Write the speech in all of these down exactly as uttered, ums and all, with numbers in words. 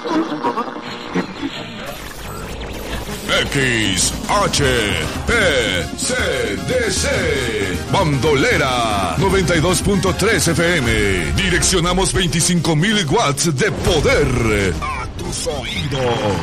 X H P C D C Bandolera noventa y dos punto tres F M. Direccionamos veinticinco mil watts de poder a tus oídos.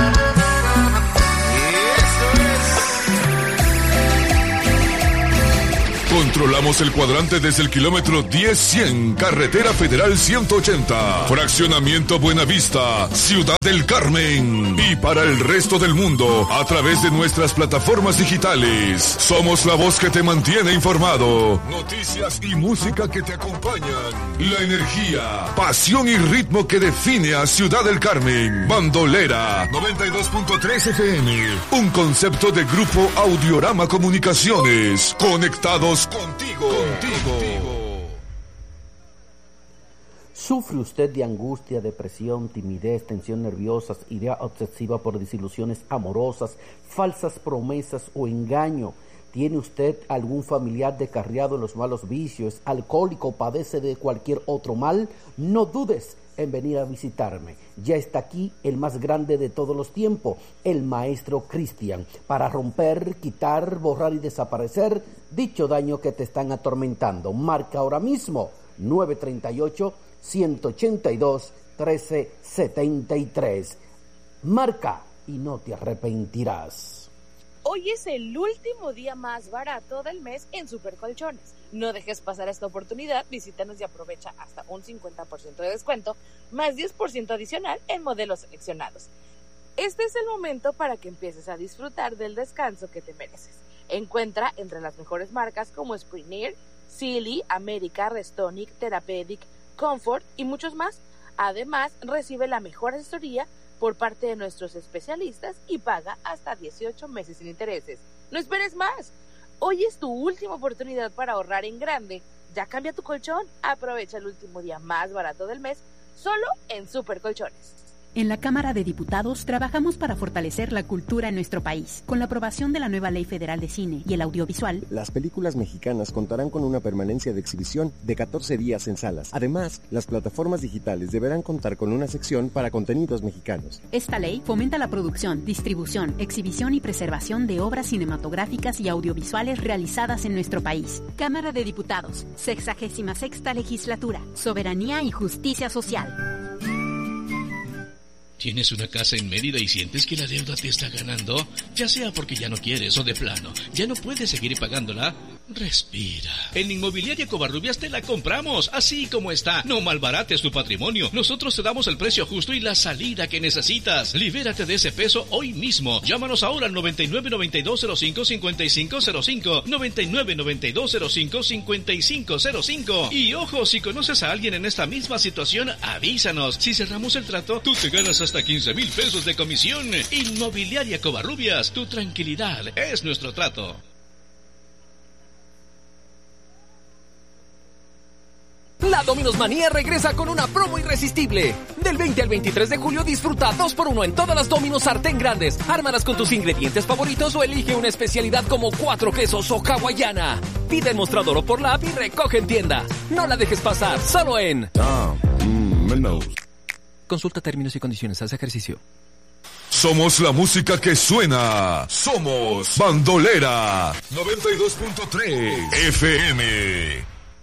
Controlamos el cuadrante desde el kilómetro diez cien, Carretera Federal ciento ochenta, Fraccionamiento Buenavista, Ciudad del Carmen. Y para el resto del mundo, a través de nuestras plataformas digitales. Somos la voz que te mantiene informado. Noticias y música que te acompañan. La energía, pasión y ritmo que define a Ciudad del Carmen. Bandolera noventa y dos punto tres F M. Un concepto de Grupo Audiorama Comunicaciones. Conectados contigo, contigo. ¿Sufre usted de angustia, depresión, timidez, tensión nerviosa, idea obsesiva por desilusiones amorosas, falsas promesas o engaño? ¿Tiene usted algún familiar descarriado en los malos vicios, alcohólico, padece de cualquier otro mal? No dudes en venir a visitarme. Ya está aquí el más grande de todos los tiempos, el Maestro Cristian, para romper, quitar, borrar y desaparecer dicho daño que te están atormentando. Marca ahora mismo nueve tres ocho, uno ocho dos, uno tres siete tres. Marca y no te arrepentirás. Hoy es el último día más barato del mes en Supercolchones. No dejes pasar esta oportunidad, visítanos y aprovecha hasta un cincuenta por ciento de descuento, más diez por ciento adicional en modelos seleccionados. Este es el momento para que empieces a disfrutar del descanso que te mereces. Encuentra entre las mejores marcas como Spring-Air, Sealy, America, Restonic, Therapeutic, Comfort y muchos más. Además, recibe la mejor asesoría por parte de nuestros especialistas y paga hasta dieciocho meses sin intereses. No esperes más. Hoy es tu última oportunidad para ahorrar en grande. Ya cambia tu colchón. Aprovecha el último día más barato del mes solo en Supercolchones. En la Cámara de Diputados trabajamos para fortalecer la cultura en nuestro país. Con la aprobación de la nueva Ley Federal de Cine y el Audiovisual, las películas mexicanas contarán con una permanencia de exhibición de catorce días en salas. Además, las plataformas digitales deberán contar con una sección para contenidos mexicanos. Esta ley fomenta la producción, distribución, exhibición y preservación de obras cinematográficas y audiovisuales realizadas en nuestro país. Cámara de Diputados, sexagésima sexta legislatura, soberanía y justicia social. ¿Tienes una casa en Mérida y sientes que la deuda te está ganando? Ya sea porque ya no quieres o de plano, ya no puedes seguir pagándola. Respira. En Inmobiliaria Covarrubias te la compramos, así como está. No malbarates tu patrimonio. Nosotros te damos el precio justo y la salida que necesitas. Libérate de ese peso hoy mismo. Llámanos ahora al noventa y nueve, noventa y dos, cero cinco, cincuenta y cinco cero cinco, noventa y nueve, noventa y dos, cero cinco, cincuenta y cinco cero cinco. Y ojo, si conoces a alguien en esta misma situación, avísanos. Si cerramos el trato, tú te ganas hasta quince mil pesos de comisión. Inmobiliaria Covarrubias, tu tranquilidad es nuestro trato. La Domino's Manía regresa con una promo irresistible. Del veinte al veintitrés de julio disfruta dos por uno en todas las Domino's Sartén grandes. Ármalas con tus ingredientes favoritos o elige una especialidad como cuatro quesos o hawaiana. Pide el mostrador o por la app y recoge en tienda. No la dejes pasar, solo en... Ah, mm, menos. Consulta términos y condiciones, haz ejercicio. Somos la música que suena. Somos Bandolera noventa y dos punto tres F M.